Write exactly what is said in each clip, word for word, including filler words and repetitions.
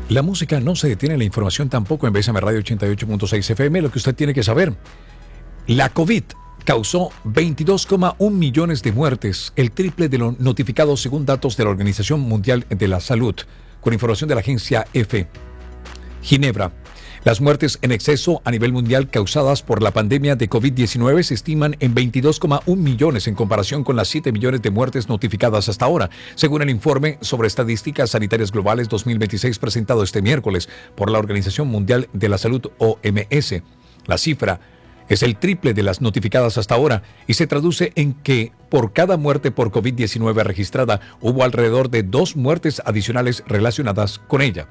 La música no se detiene, la información tampoco en B S M Radio ochenta y ocho punto seis F M. Lo que usted tiene que saber: la COVID causó veintidós coma uno millones de muertes, el triple de lo notificado según datos de la Organización Mundial de la Salud, con información de la agencia EFE. Ginebra. Las muertes en exceso a nivel mundial causadas por la pandemia de COVID diecinueve se estiman en veintidós coma uno millones en comparación con las siete millones de muertes notificadas hasta ahora, según el informe sobre estadísticas sanitarias globales dos mil veintiséis presentado este miércoles por la Organización Mundial de la Salud, O M S. La cifra es el triple de las notificadas hasta ahora y se traduce en que por cada muerte por COVID diecinueve registrada hubo alrededor de dos muertes adicionales relacionadas con ella.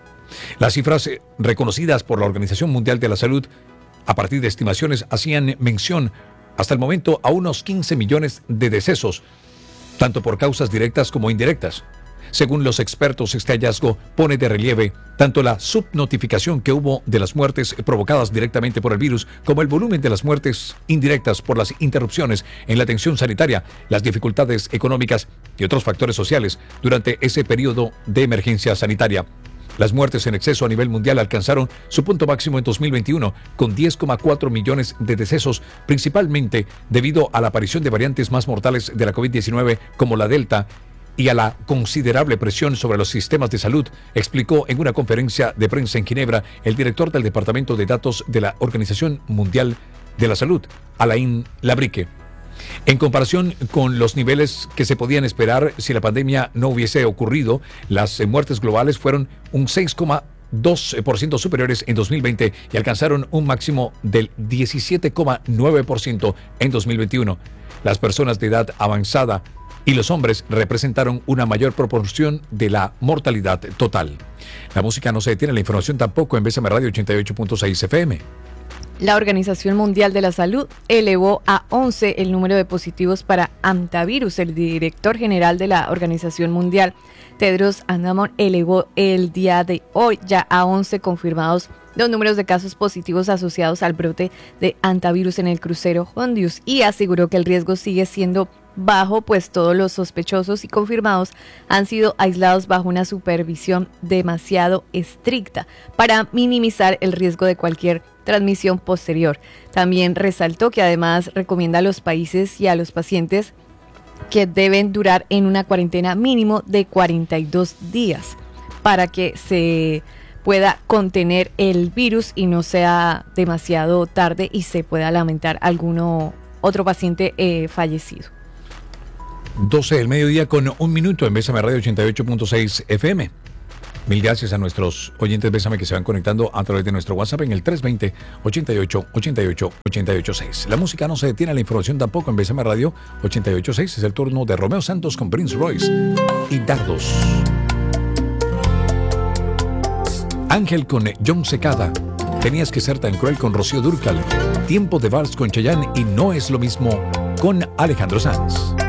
Las cifras reconocidas por la Organización Mundial de la Salud a partir de estimaciones hacían mención hasta el momento a unos quince millones de decesos, tanto por causas directas como indirectas. Según los expertos, este hallazgo pone de relieve tanto la subnotificación que hubo de las muertes provocadas directamente por el virus, como el volumen de las muertes indirectas por las interrupciones en la atención sanitaria, las dificultades económicas y otros factores sociales durante ese periodo de emergencia sanitaria. Las muertes en exceso a nivel mundial alcanzaron su punto máximo en dos mil veintiuno, con diez coma cuatro millones de decesos, principalmente debido a la aparición de variantes más mortales de la COVID diecinueve como la Delta y a la considerable presión sobre los sistemas de salud, explicó en una conferencia de prensa en Ginebra el director del Departamento de Datos de la Organización Mundial de la Salud, Alain Labrique. En comparación con los niveles que se podían esperar si la pandemia no hubiese ocurrido, las muertes globales fueron un seis coma dos por ciento superiores en dos mil veinte y alcanzaron un máximo del diecisiete coma nueve por ciento en dos mil veintiuno. Las personas de edad avanzada y los hombres representaron una mayor proporción de la mortalidad total. La música no se detiene, la información tampoco en B S M Radio ochenta y ocho punto seis F M. La Organización Mundial de la Salud elevó a once el número de positivos para hantavirus. El director general de la Organización Mundial, Tedros Adhanom, elevó el día de hoy ya a once confirmados los números de casos positivos asociados al brote de hantavirus en el crucero Hondius y aseguró que el riesgo sigue siendo bajo, pues todos los sospechosos y confirmados han sido aislados bajo una supervisión demasiado estricta para minimizar el riesgo de cualquier transmisión posterior. También resaltó que además recomienda a los países y a los pacientes que deben durar en una cuarentena mínimo de cuarenta y dos días para que se pueda contener el virus y no sea demasiado tarde y se pueda lamentar alguno otro paciente eh, fallecido. doce del mediodía con un minuto en B S M Radio ochenta y ocho punto seis F M. Mil gracias a nuestros oyentes Bésame que se van conectando a través de nuestro WhatsApp en el tres dos cero, ochenta y ocho, ochenta y ocho, ochenta y ocho seis. La música no se detiene, la información tampoco en Bésame Radio ochenta y ocho punto seis. Es el turno de Romeo Santos con Prince Royce y Dardos. Ángel con John Secada. Tenías que ser tan cruel con Rocío Dúrcal. Tiempo de vals con Chayanne y No es lo mismo con Alejandro Sanz.